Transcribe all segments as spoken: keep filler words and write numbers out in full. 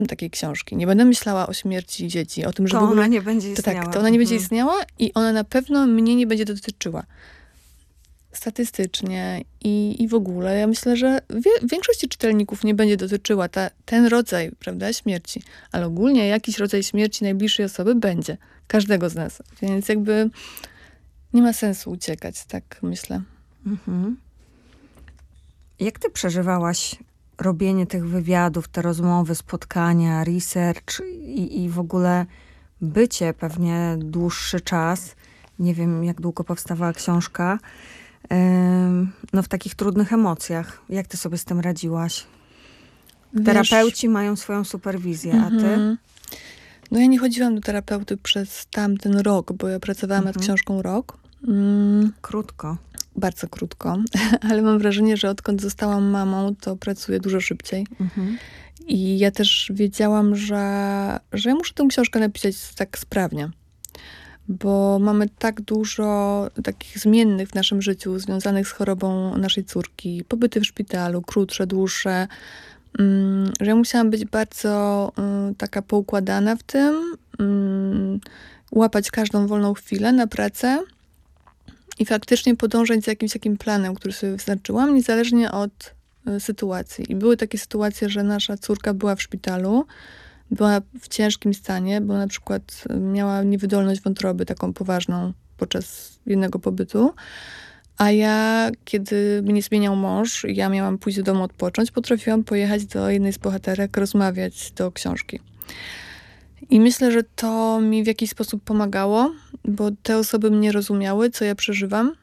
takiej książki. Nie będę myślała o śmierci dzieci, o tym, że to w ogóle... ona nie będzie to istniała. tak, to ona nie będzie Mhm. istniała i ona na pewno mnie nie będzie dotyczyła. Statystycznie i, i w ogóle. Ja myślę, że wie, większości czytelników nie będzie dotyczyła ta, ten rodzaj, prawda, śmierci. Ale ogólnie jakiś rodzaj śmierci najbliższej osoby będzie. Każdego z nas. Więc jakby nie ma sensu uciekać, tak myślę. Mhm. Jak ty przeżywałaś robienie tych wywiadów, te rozmowy, spotkania, research i, i w ogóle bycie pewnie dłuższy czas? Nie wiem, jak długo powstawała książka. Ym, no w takich trudnych emocjach. Jak ty sobie z tym radziłaś? Wiesz, Terapeuci mają swoją superwizję, a ty? mhm. No ja nie chodziłam do terapeuty przez tamten rok, bo ja pracowałam Mhm. nad książką rok. Mm, Krótko. bardzo krótko. Ale mam wrażenie, że odkąd zostałam mamą, to pracuję dużo szybciej. Mhm. I ja też wiedziałam, że, że ja muszę tę książkę napisać tak sprawnie. Bo mamy tak dużo takich zmiennych w naszym życiu związanych z chorobą naszej córki. Pobyty w szpitalu, krótsze, dłuższe. Mm, że ja musiałam być bardzo y, taka poukładana w tym. Y, łapać każdą wolną chwilę na pracę. I faktycznie podążać za jakimś takim planem, który sobie wyznaczyłam, niezależnie od y, sytuacji. I były takie sytuacje, że nasza córka była w szpitalu, była w ciężkim stanie, bo na przykład miała niewydolność wątroby taką poważną podczas jednego pobytu. A ja, kiedy mnie zmieniał mąż i ja miałam pójść do domu odpocząć, potrafiłam pojechać do jednej z bohaterek, rozmawiać do książki. I myślę, że to mi w jakiś sposób pomagało, bo te osoby mnie rozumiały, co ja przeżywam.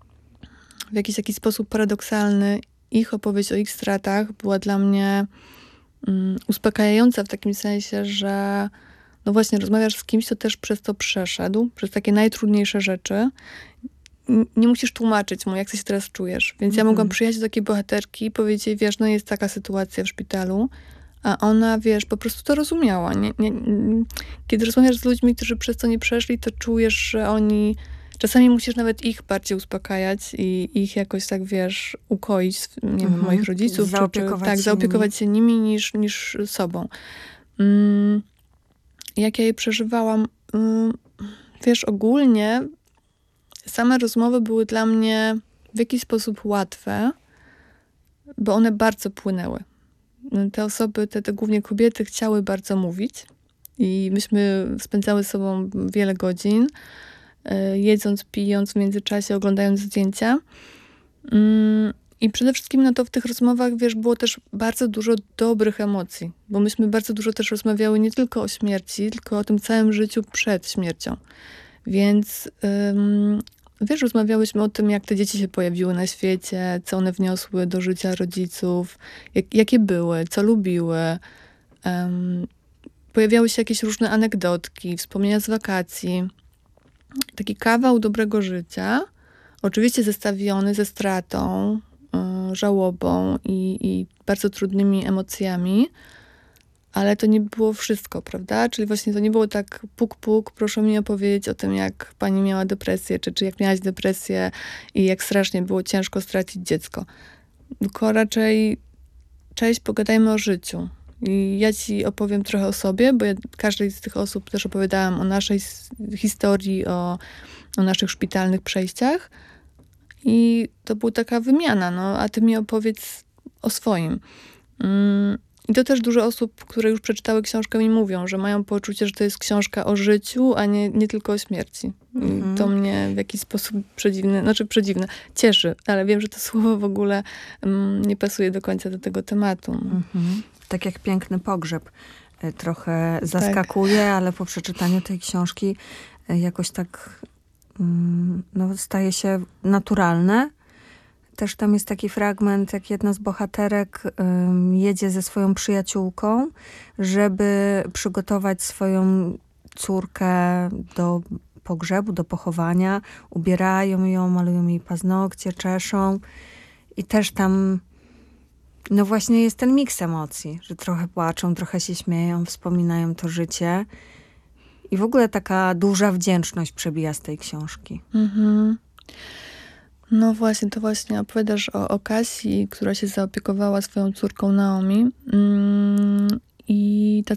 W jakiś taki sposób paradoksalny ich opowieść o ich stratach była dla mnie um, uspokajająca w takim sensie, że no właśnie rozmawiasz z kimś, kto też przez to przeszedł, przez takie najtrudniejsze rzeczy. Nie musisz tłumaczyć mu, jak ty się teraz czujesz. Więc ja Mhm. mogłam przyjechać do takiej bohaterki i powiedzieć jej, wiesz, no jest taka sytuacja w szpitalu, a ona, wiesz, po prostu to rozumiała. Nie, nie, kiedy rozmawiasz z ludźmi, którzy przez to nie przeszli, to czujesz, że oni... Czasami musisz nawet ich bardziej uspokajać i ich jakoś tak, wiesz, ukoić, nie wiem, Mhm. moich rodziców. Czy, czy, Zaopiekować tak, się zaopiekować się nimi niż, niż sobą. Mm, jak ja je przeżywałam? Mm, wiesz, ogólnie same rozmowy były dla mnie w jakiś sposób łatwe, bo one bardzo płynęły. Te osoby, te, te głównie kobiety chciały bardzo mówić i myśmy spędzały z sobą wiele godzin, jedząc, pijąc w międzyczasie, oglądając zdjęcia. I przede wszystkim no to w tych rozmowach, wiesz, było też bardzo dużo dobrych emocji, bo myśmy bardzo dużo też rozmawiały nie tylko o śmierci, tylko o tym całym życiu przed śmiercią. Więc ym, wiesz, rozmawiałyśmy o tym, jak te dzieci się pojawiły na świecie, co one wniosły do życia rodziców, jak, jakie były, co lubiły. Um, pojawiały się jakieś różne anegdotki, wspomnienia z wakacji. Taki kawał dobrego życia, oczywiście zestawiony ze stratą, y, żałobą i, i bardzo trudnymi emocjami, ale to nie było wszystko, prawda? Czyli właśnie to nie było tak puk, puk, proszę mi opowiedzieć o tym, jak pani miała depresję, czy, czy jak miałaś depresję i jak strasznie było ciężko stracić dziecko. Tylko raczej cześć, pogadajmy o życiu. I ja ci opowiem trochę o sobie, bo ja każdej z tych osób też opowiadałam o naszej historii, o, o naszych szpitalnych przejściach. I to była taka wymiana, no, a ty mi opowiedz o swoim. Mm. I to też dużo osób, które już przeczytały książkę, mi mówią, że mają poczucie, że to jest książka o życiu, a nie, nie tylko o śmierci. Mhm. I to mnie w jakiś sposób przedziwny, znaczy przedziwne, cieszy, ale wiem, że to słowo w ogóle um, nie pasuje do końca do tego tematu. Mhm. Tak jak Piękny pogrzeb. Trochę zaskakuje, tak. Ale po przeczytaniu tej książki jakoś tak no, staje się naturalne. Też tam jest taki fragment, jak jedna z bohaterek um, jedzie ze swoją przyjaciółką, żeby przygotować swoją córkę do pogrzebu, do pochowania. Ubierają ją, malują jej paznokcie, czeszą. I też tam no właśnie jest ten miks emocji, że trochę płaczą, trochę się śmieją, wspominają to życie. I w ogóle taka duża wdzięczność przebija z tej książki. Mhm. No właśnie, to właśnie opowiadasz o, o Kasi, która się zaopiekowała swoją córką Naomi. Mm, I ta